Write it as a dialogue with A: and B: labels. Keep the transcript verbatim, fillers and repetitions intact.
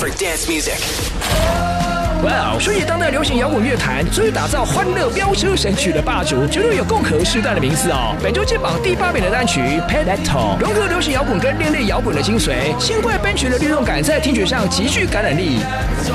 A: for dance music.
B: 哇哦！所以当代流行摇滚乐坛终于打造欢乐飙车神曲的霸主，绝对有共和时代的名字哦。本周接榜第八名的单曲《Pedal》，融合流行摇滚跟另类摇滚的精髓，轻快奔驰的律动感在听觉上极具感染力。